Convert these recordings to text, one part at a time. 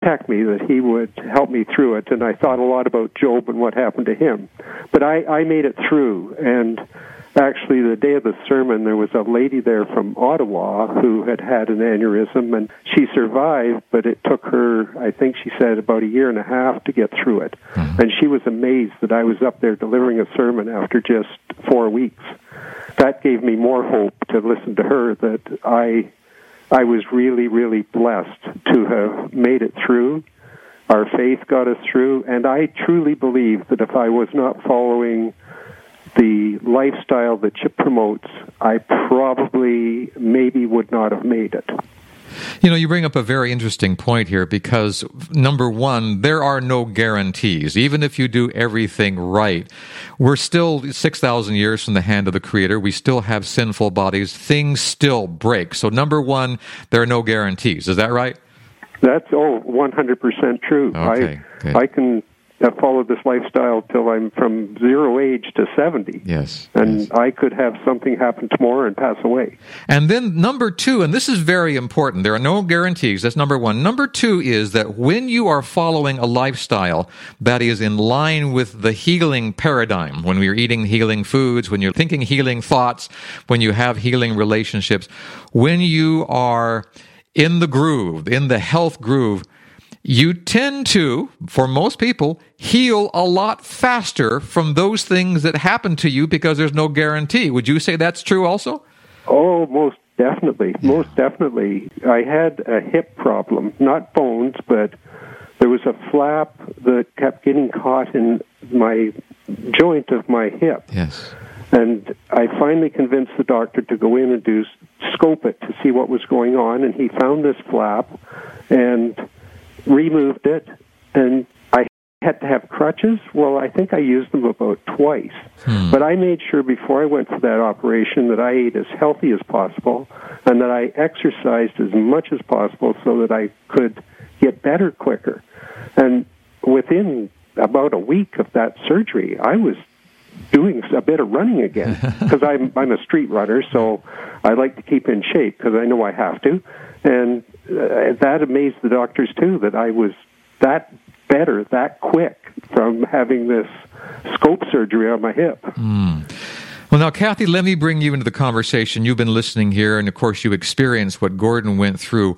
protect me, that he would help me through it. And I thought a lot about Job and what happened to him. But I made it through. And actually, the day of the sermon, there was a lady there from Ottawa who had had an aneurysm, and she survived, but it took her, I think she said, about 1.5 years to get through it. Mm-hmm. And she was amazed that I was up there delivering a sermon after just 4 weeks. That gave me more hope to listen to her, that I was really, really blessed to have made it through. Our faith got us through, and I truly believe that if I was not following the lifestyle that Chip promotes, I probably maybe would not have made it. You know, you bring up a very interesting point here because, number one, there are no guarantees. Even if you do everything right, we're still 6,000 years from the hand of the Creator. We still have sinful bodies. Things still break. So, number one, there are no guarantees. Is that right? That's 100% true. Okay, I can have followed this lifestyle till I'm from 0 age to 70. Yes. And yes. I could have something happen tomorrow and pass away. And then number two, and this is very important, there are no guarantees. That's number one. Number two is that when you are following a lifestyle that is in line with the healing paradigm, when you're eating healing foods, when you're thinking healing thoughts, when you have healing relationships, when you are in the groove, in the health groove, you tend to, for most people, heal a lot faster from those things that happen to you because there's no guarantee. Would you say that's true also? Oh, most definitely. Yeah. Most definitely. I had a hip problem, not bones, but there was a flap that kept getting caught in my joint of my hip. Yes. And I finally convinced the doctor to go in and scope it to see what was going on, and he found this flap and removed it, and I had to have crutches. Well, I think I used them about twice. But I made sure before I went for that operation that I ate as healthy as possible and that I exercised as much as possible so that I could get better quicker. And within about a week of that surgery, I was doing a bit of running again because I'm a street runner, so I like to keep in shape because I know I have to. And that amazed the doctors, too, that I was that better, that quick from having this scope surgery on my hip. Well, now, Kathy, let me bring you into the conversation. You've been listening here, and, of course, you experienced what Gordon went through.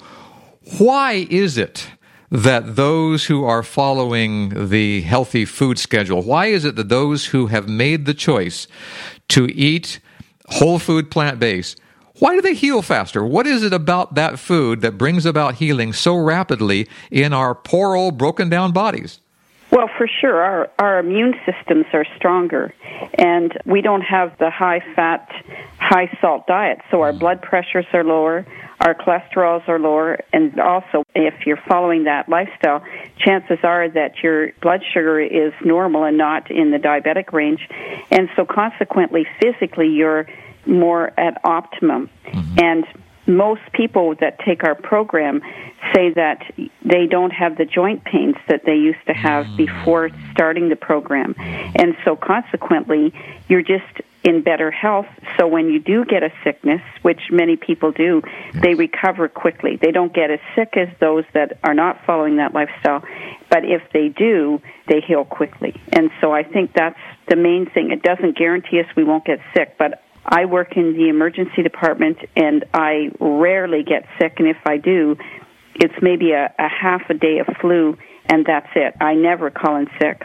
Why is it that those who are following the healthy food schedule, why is it that those who have made the choice to eat whole food, plant-based, why do they heal faster? What is it about that food that brings about healing so rapidly in our poor old broken down bodies? Well, for sure, our immune systems are stronger, and we don't have the high-fat, high-salt diet, so our blood pressures are lower, our cholesterols are lower, and also, if you're following that lifestyle, chances are that your blood sugar is normal and not in the diabetic range, and so consequently, physically, you're more at optimum. And most people that take our program say that they don't have the joint pains that they used to have before starting the program. And so consequently, you're just in better health. So when you do get a sickness, which many people do, they recover quickly. They don't get as sick as those that are not following that lifestyle. But if they do, they heal quickly. And so I think that's the main thing. It doesn't guarantee us we won't get sick, but I work in the emergency department, and I rarely get sick, and if I do, it's maybe a half a day of flu, and that's it. I never call in sick.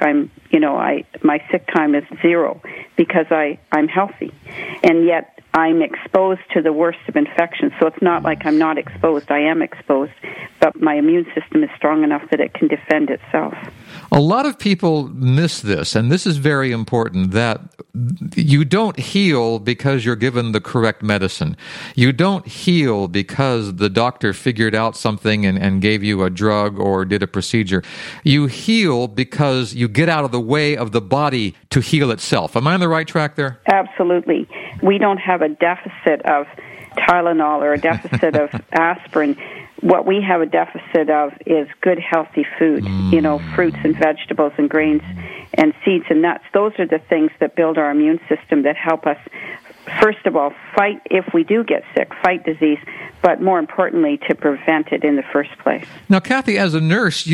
My sick time is 0 because I'm healthy, and yet I'm exposed to the worst of infections. So it's not like I'm not exposed. I am exposed, but my immune system is strong enough that it can defend itself. A lot of people miss this, and this is very important, that you don't heal because you're given the correct medicine. You don't heal because the doctor figured out something and gave you a drug or did a procedure. You heal because you get out of the way of the body to heal itself. Am I on the right track there? Absolutely. We don't have a deficit of Tylenol or a deficit of aspirin. What we have a deficit of is good, healthy food, fruits and vegetables and grains and seeds and nuts. Those are the things that build our immune system, that help us, first of all, fight, if we do get sick, fight disease, but more importantly, to prevent it in the first place. Now, Kathy, as a nurse,